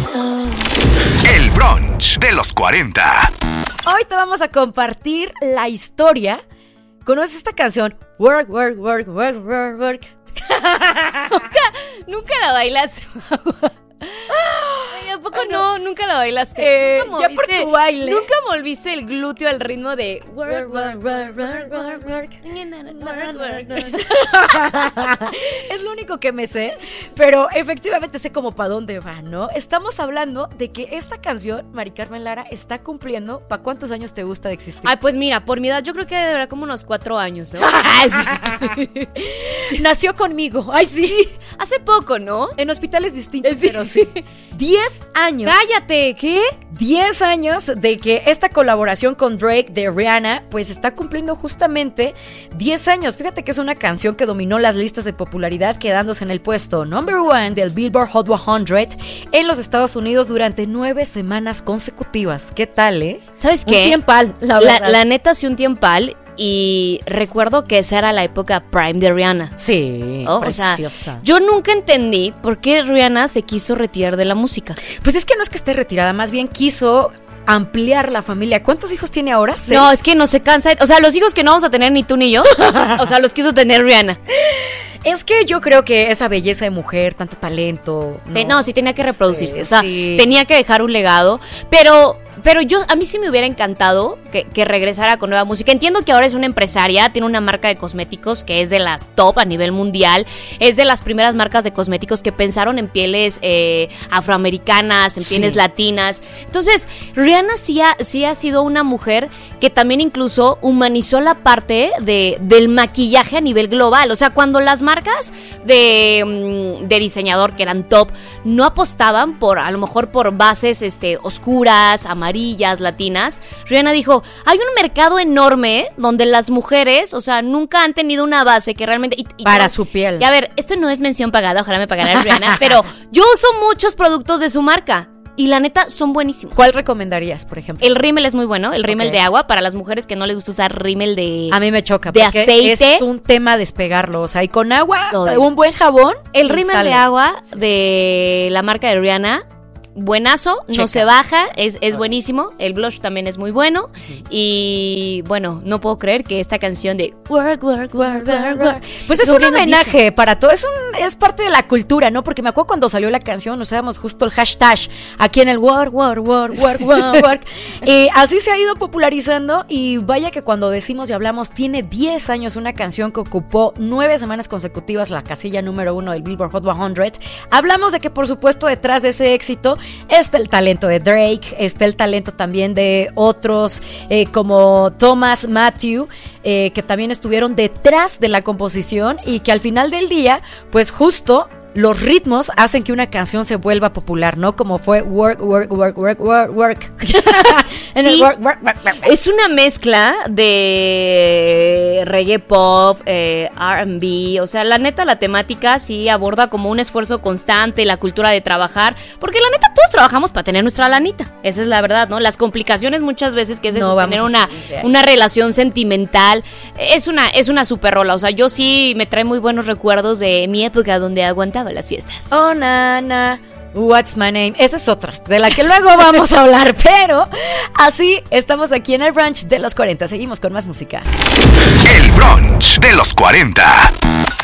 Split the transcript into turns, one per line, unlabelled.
El brunch de los 40.
Hoy te vamos a compartir la historia. ¿Conoces esta canción? Work, work, work, work, work, work.
Nunca la bailaste. Ay, ¿a poco no? Nunca la bailaste.
Ya por tu baile.
Nunca volviste el glúteo al ritmo de work, work, work, work, work, work.
Es lo único que me sé, pero efectivamente sé como para dónde va, ¿no? Estamos hablando de que esta canción, Mari Carmen Lara, está cumpliendo. ¿Para cuántos años te gusta de existir?
Ay, pues mira, por mi edad yo creo que deberá como unos 4 años, ¿no?
Ay, sí. Nació conmigo. Ay, sí.
Hace poco, ¿no?
En hospitales distintos,
Sí.
pero sí. 10 años.
Cállate, ¿qué?
10 años de que esta colaboración con Drake de Rihanna pues está cumpliendo justamente 10 años. Fíjate que es una canción que dominó las listas de popularidad, quedándose en el puesto number 1 del Billboard Hot 100 en los Estados Unidos durante 9 semanas consecutivas. ¿Qué tal, eh?
¿Sabes qué?
Un tiempal, la verdad.
La neta sí un tiempal. Y recuerdo que esa era la época prime de Rihanna.
Sí,
¿no?
preciosa.
O sea, yo nunca entendí por qué Rihanna se quiso retirar de la música.
Pues es que no es que esté retirada, más bien quiso ampliar la familia. ¿Cuántos hijos tiene ahora? ¿6?
No, es que no se cansa. O sea, los hijos que no vamos a tener ni tú ni yo, o sea, los quiso tener Rihanna.
Es que yo creo que esa belleza de mujer, tanto talento.
No, sí tenía que reproducirse.
Sí,
o sea,
sí.
tenía que dejar un legado. Pero a mí sí me hubiera encantado que regresara con nueva música. Entiendo que ahora es una empresaria, tiene una marca de cosméticos que es de las top a nivel mundial. Es de las primeras marcas de cosméticos que pensaron en pieles afroamericanas, en pieles latinas. Entonces, Rihanna sí ha sido una mujer que también incluso humanizó la parte del maquillaje a nivel global. O sea, cuando las marcas de diseñador que eran top no apostaban a lo mejor por bases oscuras, amarillas, latinas, Rihanna dijo, hay un mercado enorme donde las mujeres, o sea, nunca han tenido una base que realmente...
para su piel.
Y a ver, esto no es mención pagada, ojalá me pagara Rihanna, pero yo uso muchos productos de su marca. Y la neta, son buenísimos.
¿Cuál recomendarías, por ejemplo?
El rímel es muy bueno, el rímel de agua, para las mujeres que no les gusta usar rímel de...
A mí me choca,
de
porque
aceite.
Es un tema despegarlo, o sea, y con agua, un buen jabón.
El rímel de agua de la marca de Rihanna, buenazo, no se baja, es buenísimo. El blush también es muy bueno. Y bueno, no puedo creer que esta canción de work, work, work, work, work,
pues es un homenaje para todo, es parte de la cultura, ¿no? Porque me acuerdo cuando salió la canción, usábamos justo el hashtag aquí en el work, work, work, work, work, work. Así se ha ido popularizando y vaya que cuando decimos y hablamos, tiene 10 años una canción que ocupó 9 semanas consecutivas la casilla número 1 del Billboard Hot 100. Hablamos de que por supuesto detrás de ese éxito está el talento de Drake, está el talento también de otros como Thomas Matthew, que también estuvieron detrás de la composición y que al final del día, pues justo los ritmos hacen que una canción se vuelva popular, ¿no? Como fue Work, Work, Work, Work, Work, Work. En el work, work, work, work.
Es una mezcla de reggae pop, R&B, o sea, la neta la temática sí aborda como un esfuerzo constante, la cultura de trabajar, porque la neta todos trabajamos para tener nuestra lanita, esa es la verdad, ¿no? Las complicaciones muchas veces que es de sostener una relación sentimental, es una super rola, o sea, yo sí me trae muy buenos recuerdos de mi época donde aguantaba las fiestas.
Oh, nana, what's my name? Esa es otra, de la que luego vamos a hablar, pero así estamos aquí en el brunch de los 40. Seguimos con más música.
El brunch de los 40.